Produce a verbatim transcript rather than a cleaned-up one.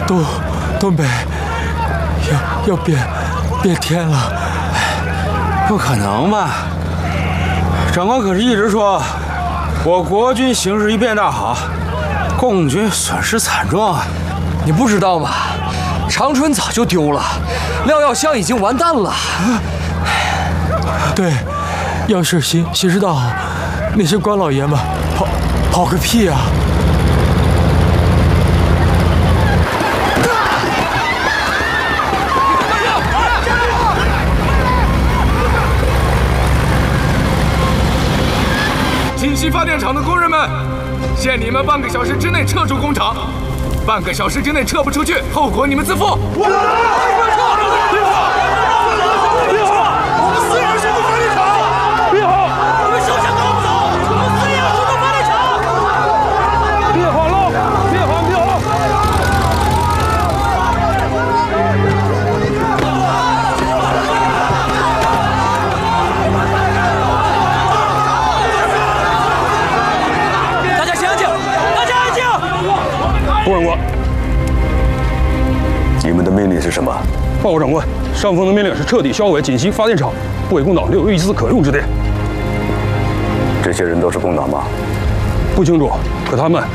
东东北要要变变天了。 不可能吧？长官可是一直说，我国军形势一片大好，共军损失惨重啊！ 你不知道吗？长春早就丢了，廖耀湘已经完蛋了。 对，要是谁谁知道，那些官老爷们跑跑个屁啊！ 锦溪发电厂的工人们，限你们半个小时之内撤出工厂，半个小时之内撤不出去，后果你们自负。我们私人出动发电厂，别好，我们手下搞不走，我们私人出动发电厂，别慌了，别慌，别慌。 大家先安静，大家安静。 顾长官， 你们的命令是什么？ 报告长官，上峰的命令是彻底销毁锦溪发电厂，不给共党留有一丝可用之地。 这些人都是共党吗？ 不清楚，可他们